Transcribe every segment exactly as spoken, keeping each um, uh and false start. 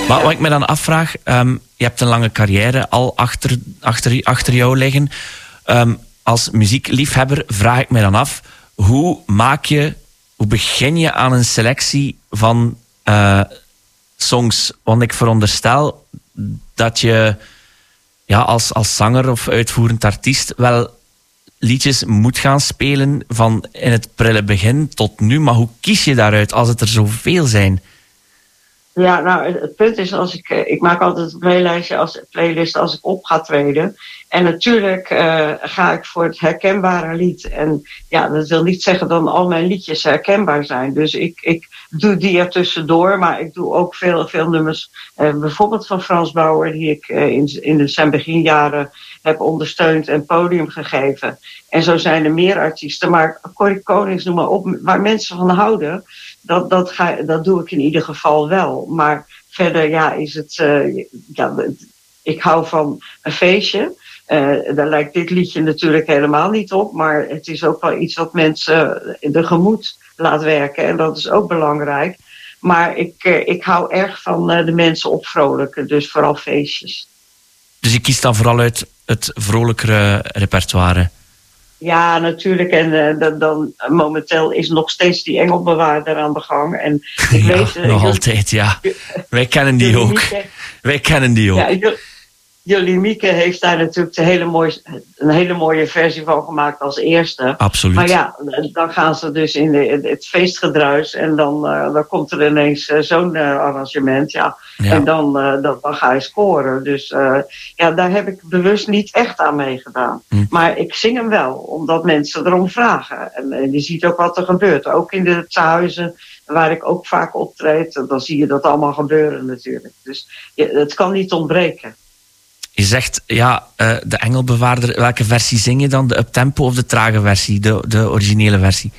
Maar wat ik me dan afvraag, um, je hebt een lange carrière al achter, achter, achter jou liggen. Um, als muziekliefhebber vraag ik me dan af, hoe maak je, hoe begin je aan een selectie van uh, songs? Want ik veronderstel dat je ja, als, als zanger of uitvoerend artiest wel liedjes moet gaan spelen van in het prille begin tot nu. Maar hoe kies je daaruit als het er zoveel zijn? Ja, nou, het punt is, als ik, ik maak altijd een playlistje als, playlist als ik op ga treden. En natuurlijk uh, ga ik voor het herkenbare lied. En ja, dat wil niet zeggen dat al mijn liedjes herkenbaar zijn. Dus ik, ik doe die er tussendoor, maar ik doe ook veel, veel nummers. Uh, bijvoorbeeld van Frans Bauer, die ik uh, in, in zijn beginjaren heb ondersteund en podium gegeven. En zo zijn er meer artiesten. Maar Corrie Konings, noem maar op, waar mensen van houden, dat, dat, ga, dat doe ik in ieder geval wel. Maar verder, ja, is het... Uh, ja, ik hou van een feestje. Uh, daar lijkt dit liedje natuurlijk helemaal niet op. Maar het is ook wel iets wat mensen de gemoed laat werken. En dat is ook belangrijk. Maar ik, uh, ik hou erg van uh, de mensen opvrolijken. Dus vooral feestjes. Dus je kiest dan vooral uit het vrolijkere repertoire? Ja, natuurlijk. En uh, dan, dan momenteel is nog steeds die engelbewaarder aan de gang. En ik ja, weet, uh, nog jullie, altijd, ja. Wij kennen die ook. Mieke, Wij kennen die ook. Ja, Jullie Mieke heeft daar natuurlijk een hele, mooie, een hele mooie versie van gemaakt als eerste. Absoluut. Maar ja, dan gaan ze dus in de, het feestgedruis en dan, uh, dan komt er ineens uh, zo'n uh, arrangement. Ja. Ja. En dan, uh, dan, dan ga je scoren. Dus uh, ja, daar heb ik bewust niet echt aan meegedaan. Hm. Maar ik zing hem wel, omdat mensen erom vragen. En, en je ziet ook wat er gebeurt. Ook in de tehuizen waar ik ook vaak optreed, dan zie je dat allemaal gebeuren natuurlijk. Dus ja, het kan niet ontbreken. Je zegt, ja, uh, de engelbewaarder, welke versie zing je dan? De uptempo of de trage versie, de, de originele versie?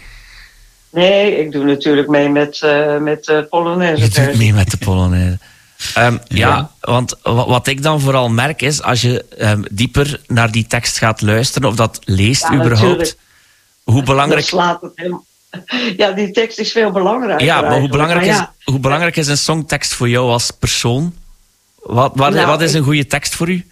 Nee, ik doe natuurlijk mee met, uh, met de Polonaise. Je doet mee met de Polonaise. Um, ja. ja, want wat ik dan vooral merk is, als je um, dieper naar die tekst gaat luisteren, of dat leest ja, überhaupt, natuurlijk. Hoe belangrijk... Dat slaat het helemaal... Ja, die tekst is veel belangrijker. Ja, maar hoe belangrijk, maar ja. Is, hoe belangrijk is een songtekst voor jou als persoon? Wat, wat, nou, wat is een goede tekst voor u?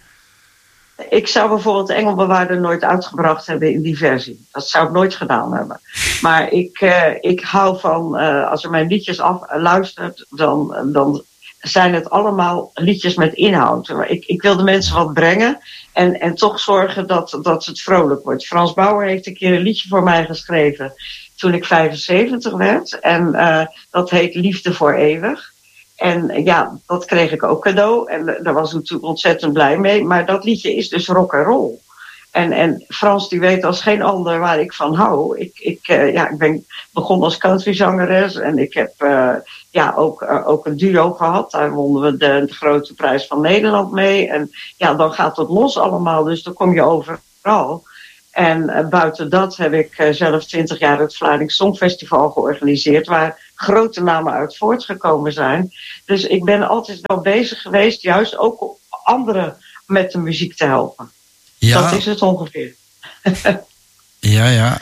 Ik zou bijvoorbeeld de Engelbewaarder nooit uitgebracht hebben in die versie. Dat zou ik nooit gedaan hebben. Maar ik, uh, ik hou van, uh, als je mijn liedjes af, uh, luistert, dan, dan zijn het allemaal liedjes met inhoud. Ik, ik wil de mensen wat brengen en, en toch zorgen dat, dat het vrolijk wordt. Frans Bauer heeft een keer een liedje voor mij geschreven toen ik vijfenzeventig werd. En uh, dat heet Liefde voor Eeuwig. En ja, dat kreeg ik ook cadeau. En daar was ik natuurlijk ontzettend blij mee. Maar dat liedje is dus rock and roll. En, en Frans die weet als geen ander waar ik van hou. Ik, ik, uh, ja, ik ben begonnen als countryzangeres. En ik heb uh, ja, ook, uh, ook een duo gehad. Daar wonnen we de, de grote prijs van Nederland mee. En ja, dan gaat het los allemaal. Dus dan kom je overal. En uh, buiten dat heb ik uh, zelf twintig jaar het Vlaardings Songfestival georganiseerd, waar grote namen uit voortgekomen zijn. Dus ik ben altijd wel bezig geweest, juist ook om anderen met de muziek te helpen. Ja. Dat is het ongeveer. ja, ja.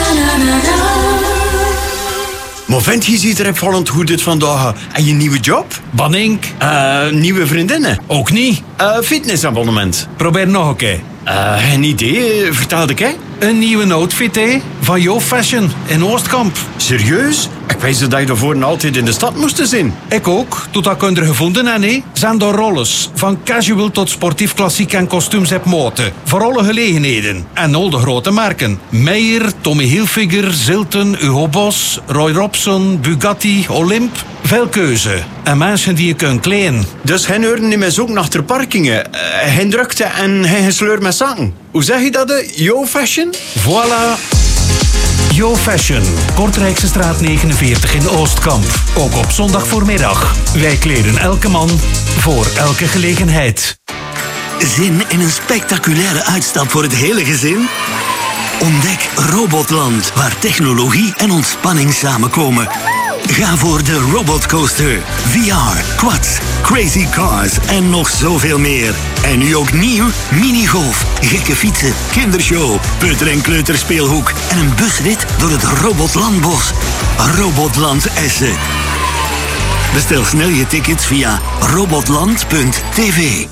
Maar vent, je ziet er opvallend goed uit vandaag. En je nieuwe job? Banink. Uh, nieuwe vriendinnen? Ook niet. Uh, fitnessabonnement? Probeer nog een keer. Uh, geen idee, vertel ik hè? Een nieuwe outfit, hè? Van Yo Fashion in Oostkamp. Serieus? Ik wist dat je daarvoor altijd in de stad moest zijn. Ik ook, tot dat ik er gevonden heb, hè? Zijn door rolles. Van casual tot sportief, klassiek en kostuums heb moten. Voor alle gelegenheden. En al de grote merken. Meijer, Tommy Hilfiger, Zilton, Hugo Boss, Roy Robson, Bugatti, Olymp. Veel keuze. En mensen die je kunt kleden. Dus hen horen niet meer zoeken naar de parkingen. Uh, geen drukte en geen gesleur met zaken. Hoe zeg je dat? De Yo Fashion? Voilà. Yo Fashion. Kortrijkse straat negenenveertig in Oostkamp. Ook op zondag voormiddag. Wij kleden elke man voor elke gelegenheid. Zin in een spectaculaire uitstap voor het hele gezin? Ontdek Robotland, waar technologie en ontspanning samenkomen. Ga voor de Robotcoaster, V R, quads, crazy cars en nog zoveel meer. En nu ook nieuw, minigolf, gekke fietsen, kindershow, peuter- en kleuterspeelhoek en een busrit door het Robotlandbos. Robotland Essen. Bestel snel je tickets via robotland punt t v.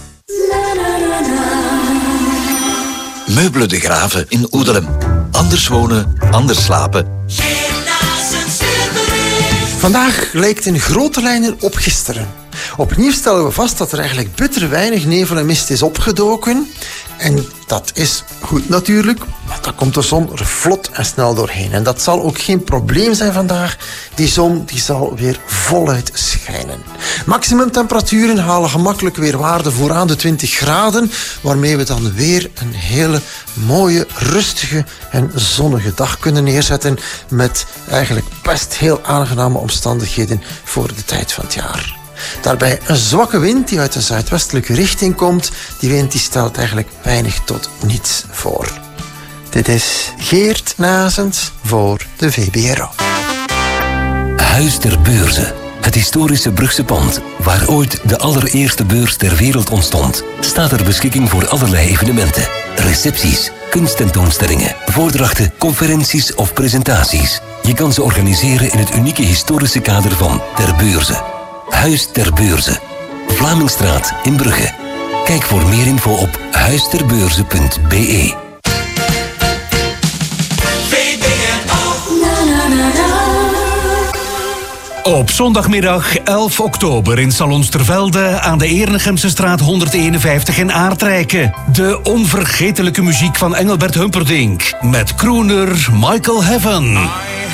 Meubelen de Graven in Oedelem. Anders wonen, anders slapen. Vandaag lijkt in grote lijnen op gisteren. Opnieuw stellen we vast dat er eigenlijk bitter weinig nevel en mist is opgedoken. En dat is goed natuurlijk, want dan komt de zon er vlot en snel doorheen. En dat zal ook geen probleem zijn vandaag. Die zon die zal weer voluit schijnen. Maximumtemperaturen halen gemakkelijk weer waarde vooraan de twintig graden, waarmee we dan weer een hele mooie, rustige en zonnige dag kunnen neerzetten met eigenlijk best heel aangename omstandigheden voor de tijd van het jaar. Daarbij een zwakke wind die uit de zuidwestelijke richting komt. Die wind die stelt eigenlijk weinig tot niets voor. Dit is Geert Nazens voor de V B R O. Huis ter Beurze. Het historische Brugse pand, waar ooit de allereerste beurs ter wereld ontstond, staat ter beschikking voor allerlei evenementen. Recepties, kunsttentoonstellingen, voordrachten, conferenties of presentaties. Je kan ze organiseren in het unieke historische kader van Ter Beurze. Huis ter Beurze. Vlamingstraat in Brugge. Kijk voor meer info op huisterbeurze punt b e. Op zondagmiddag elf oktober in Salons Tervelde aan de Ernegemsestraat honderdeenenvijftig in Aardrijken. De onvergetelijke muziek van Engelbert Humperdinck met crooner Michael Heaven.